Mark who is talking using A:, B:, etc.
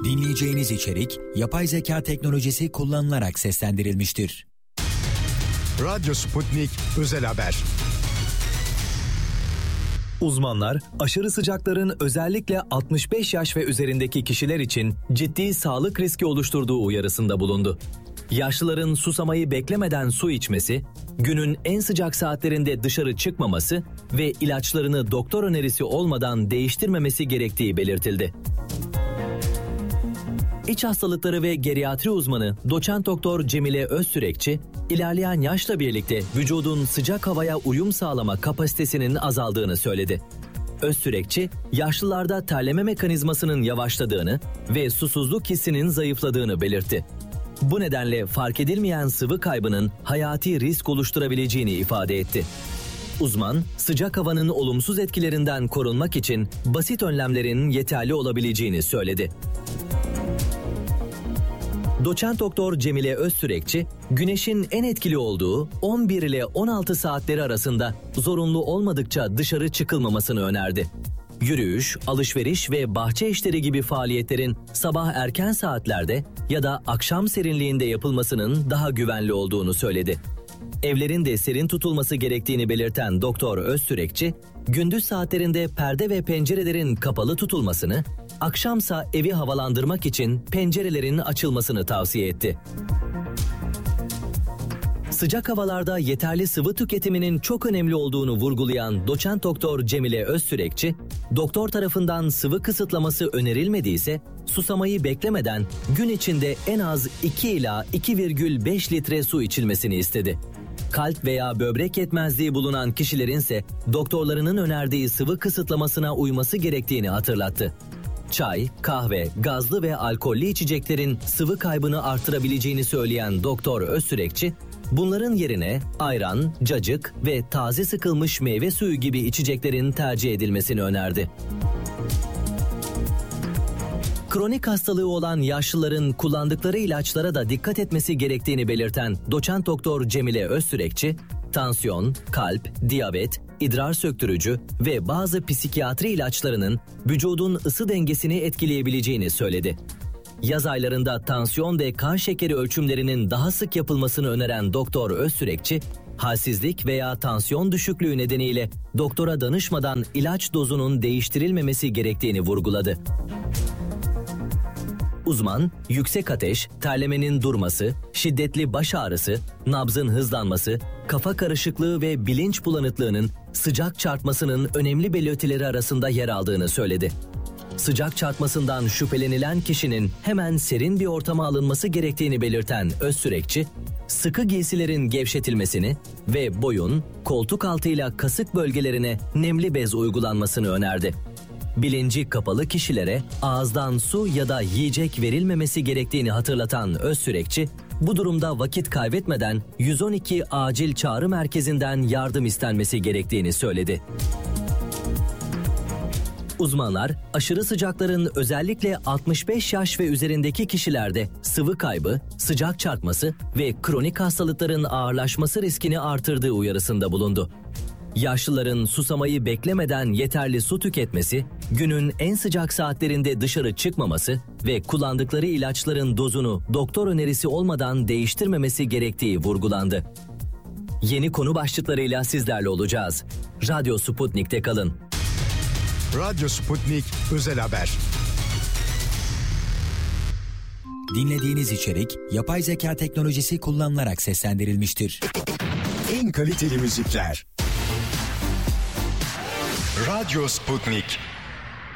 A: Dinleyeceğiniz içerik, yapay zeka teknolojisi kullanılarak seslendirilmiştir.
B: Radyo Sputnik Özel Haber.
C: Uzmanlar, aşırı sıcakların özellikle 65 yaş ve üzerindeki kişiler için ciddi sağlık riski oluşturduğu uyarısında bulundu. Yaşlıların susamayı beklemeden su içmesi, günün en sıcak saatlerinde dışarı çıkmaması ve ilaçlarını doktor önerisi olmadan değiştirmemesi gerektiği belirtildi. İç hastalıkları ve geriatri uzmanı Doçent Doktor Cemile Özsürekçi, ilerleyen yaşla birlikte vücudun sıcak havaya uyum sağlama kapasitesinin azaldığını söyledi. Özsürekçi, yaşlılarda terleme mekanizmasının yavaşladığını ve susuzluk hissinin zayıfladığını belirtti. Bu nedenle fark edilmeyen sıvı kaybının hayati risk oluşturabileceğini ifade etti. Uzman, sıcak havanın olumsuz etkilerinden korunmak için basit önlemlerin yeterli olabileceğini söyledi. Doçent Doktor Cemile Özsürekçi, güneşin en etkili olduğu 11 ile 16 saatleri arasında zorunlu olmadıkça dışarı çıkılmamasını önerdi. Yürüyüş, alışveriş ve bahçe işleri gibi faaliyetlerin sabah erken saatlerde ya da akşam serinliğinde yapılmasının daha güvenli olduğunu söyledi. Evlerin de serin tutulması gerektiğini belirten Doktor Özsürekçi, gündüz saatlerinde perde ve pencerelerin kapalı tutulmasını, akşamsa evi havalandırmak için pencerelerin açılmasını tavsiye etti. Sıcak havalarda yeterli sıvı tüketiminin çok önemli olduğunu vurgulayan Doçent Doktor Cemile Özsürekçi, doktor tarafından sıvı kısıtlaması önerilmediyse, susamayı beklemeden gün içinde en az 2 ila 2,5 litre su içilmesini istedi. Kalp veya böbrek yetmezliği bulunan kişilerin ise doktorlarının önerdiği sıvı kısıtlamasına uyması gerektiğini hatırlattı. Çay, kahve, gazlı ve alkollü içeceklerin sıvı kaybını artırabileceğini söyleyen Doktor Özsürekçi, bunların yerine ayran, cacık ve taze sıkılmış meyve suyu gibi içeceklerin tercih edilmesini önerdi. Kronik hastalığı olan yaşlıların kullandıkları ilaçlara da dikkat etmesi gerektiğini belirten Doçent Doktor Cemile Özsürekçi, tansiyon, kalp, diyabet, idrar söktürücü ve bazı psikiyatri ilaçlarının vücudun ısı dengesini etkileyebileceğini söyledi. Yaz aylarında tansiyon ve kan şekeri ölçümlerinin daha sık yapılmasını öneren Doktor Özsürekçi, halsizlik veya tansiyon düşüklüğü nedeniyle doktora danışmadan ilaç dozunun değiştirilmemesi gerektiğini vurguladı. Uzman, yüksek ateş, terlemenin durması, şiddetli baş ağrısı, nabzın hızlanması, kafa karışıklığı ve bilinç bulanıklığının sıcak çarpmasının önemli belirtileri arasında yer aldığını söyledi. Sıcak çarpmasından şüphelenilen kişinin hemen serin bir ortama alınması gerektiğini belirten Özsürekçi, sıkı giysilerin gevşetilmesini ve boyun, koltuk altıyla kasık bölgelerine nemli bez uygulanmasını önerdi. Bilinci kapalı kişilere ağızdan su ya da yiyecek verilmemesi gerektiğini hatırlatan Özsürekçi, bu durumda vakit kaybetmeden 112 acil çağrı merkezinden yardım istenmesi gerektiğini söyledi. Uzmanlar, aşırı sıcakların özellikle 65 yaş ve üzerindeki kişilerde sıvı kaybı, sıcak çarpması ve kronik hastalıkların ağırlaşması riskini artırdığı uyarısında bulundu. Yaşlıların susamayı beklemeden yeterli su tüketmesi, günün en sıcak saatlerinde dışarı çıkmaması ve kullandıkları ilaçların dozunu doktor önerisi olmadan değiştirmemesi gerektiği vurgulandı. Yeni konu başlıklarıyla sizlerle olacağız. Radyo Sputnik'te kalın.
B: Radyo Sputnik Özel Haber.
A: Dinlediğiniz içerik, yapay zeka teknolojisi kullanılarak seslendirilmiştir.
B: En kaliteli müzikler. Radyo Sputnik.